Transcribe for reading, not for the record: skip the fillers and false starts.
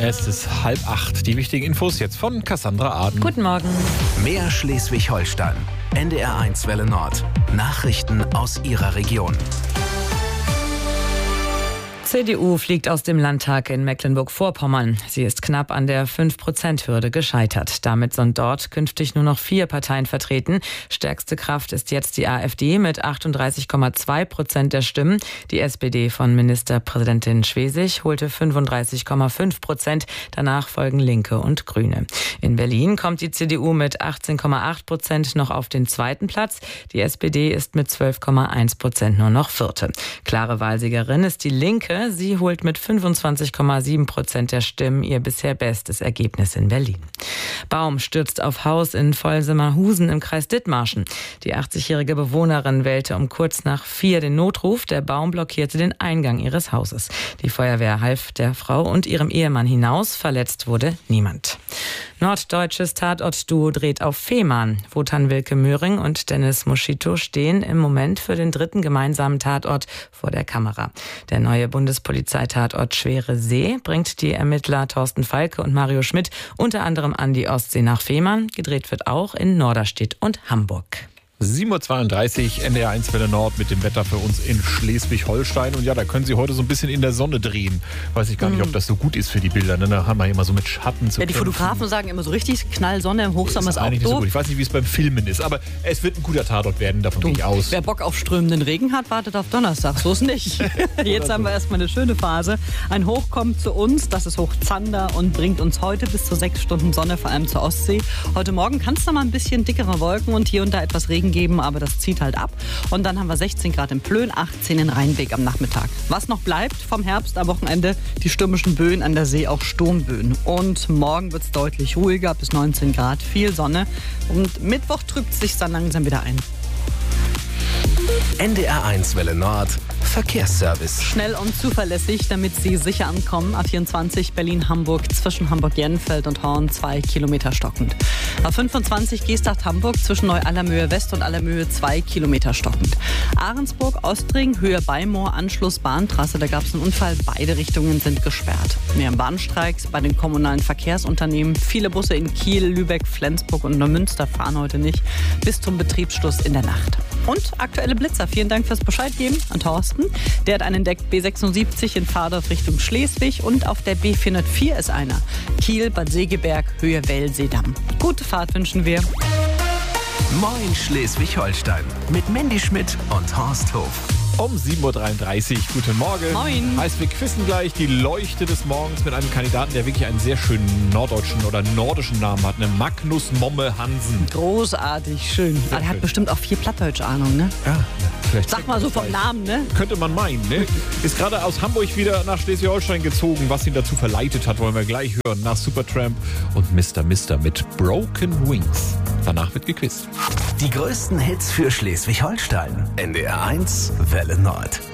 Es ist 7:30. Die wichtigen Infos jetzt von Cassandra Aden. Guten Morgen. Mehr Schleswig-Holstein. NDR1 Welle Nord. Nachrichten aus Ihrer Region. CDU fliegt aus dem Landtag in Mecklenburg-Vorpommern. Sie ist knapp an der 5%-Hürde gescheitert. Damit sind dort künftig nur noch 4 Parteien vertreten. Stärkste Kraft ist jetzt die AfD mit 38,2% der Stimmen. Die SPD von Ministerpräsidentin Schwesig holte 35,5%. Danach folgen Linke und Grüne. In Berlin kommt die CDU mit 18,8% noch auf den zweiten Platz. Die SPD ist mit 12,1% nur noch Vierte. Klare Wahlsiegerin ist die Linke. Sie holt mit 25,7% der Stimmen ihr bisher bestes Ergebnis in Berlin. Baum stürzt auf Haus in Volsemerhusen im Kreis Dithmarschen. Die 80-jährige Bewohnerin wählte um kurz nach 4 den Notruf. Der Baum blockierte den Eingang ihres Hauses. Die Feuerwehr half der Frau und ihrem Ehemann hinaus. Verletzt wurde niemand. Norddeutsches Tatort-Duo dreht auf Fehmarn. Wotan Wilke Möhring und Dennis Moschito stehen im Moment für den 3. gemeinsamen Tatort vor der Kamera. Der neue Bundespolizeitatort Schwere See bringt die Ermittler Thorsten Falke und Mario Schmidt unter anderem an die Ostsee nach Fehmarn. Gedreht wird auch in Norderstedt und Hamburg. 7:32 Uhr, NDR1 Welle Nord mit dem Wetter für uns in Schleswig-Holstein. Und ja, da können Sie heute so ein bisschen in der Sonne drehen. Weiß ich gar nicht, ob das so gut ist für die Bilder. Ne? Da haben wir immer so mit Schatten zu Die kämpfen. Fotografen sagen immer so richtig Knallsonne im Hochsommer ist auch eigentlich nicht so doof. gut. Ich weiß nicht, wie es beim Filmen ist, aber es wird ein guter Tatort werden, davon gehe ich aus. Wer Bock auf strömenden Regen hat, wartet auf Donnerstag. So ist nicht. Jetzt haben wir erstmal eine schöne Phase. Ein Hoch kommt zu uns, das ist Hoch Zander und bringt uns heute bis zu 6 Stunden Sonne, vor allem zur Ostsee. Heute Morgen kann es noch mal ein bisschen dickere Wolken und hier und da etwas Regen geben, aber das zieht halt ab. Und dann haben wir 16 Grad in Plön, 18 in Rheinbeck am Nachmittag. Was noch bleibt vom Herbst am Wochenende, die stürmischen Böen an der See, auch Sturmböen. Und morgen wird es deutlich ruhiger, bis 19 Grad, viel Sonne. Und Mittwoch trübt es sich dann langsam wieder ein. NDR1 Welle Nord. Verkehrsservice. Schnell und zuverlässig, damit Sie sicher ankommen. A24 Berlin-Hamburg zwischen Hamburg-Jenfeld und Horn 2 Kilometer stockend. A25 Gestacht-Hamburg zwischen Neu-Allermöhe West und Allermöhe 2 Kilometer stockend. Ahrensburg-Ostring, Höhe Beimoor, Anschluss Bahntrasse. Da gab es einen Unfall. Beide Richtungen sind gesperrt. Mehr Bahnstreiks bei den kommunalen Verkehrsunternehmen. Viele Busse in Kiel, Lübeck, Flensburg und Neumünster fahren heute nicht. Bis zum Betriebsschluss in der Nacht. Und aktuelle Blitzer. Vielen Dank fürs Bescheid geben an Thorsten. Der hat einen entdeckt, B76 in Fahrdorf Richtung Schleswig und auf der B404 ist einer. Kiel, Bad Segeberg, Höhe Well-Seedamm. Gute Fahrt wünschen wir. Moin Schleswig-Holstein. Mit Mandy Schmidt und Horst Hof. Um 7:33 Uhr. Guten Morgen. Moin. Heißt, wir quissen gleich die Leuchte des Morgens mit einem Kandidaten, der wirklich einen sehr schönen norddeutschen oder nordischen Namen hat. Magnus Momme Hansen. Großartig, schön. Sehr Er hat schön. bestimmt auch viel Plattdeutsch-Ahnung, ne? Ja, vielleicht. Sag mal so vom Namen, ne? Könnte man meinen, ne? Ist gerade aus Hamburg wieder nach Schleswig-Holstein gezogen. Was ihn dazu verleitet hat, wollen wir gleich hören. Nach Supertramp und Mr. mit Broken Wings. Danach wird gequizt. Die größten Hits für Schleswig-Holstein. NDR1 Welle Nord.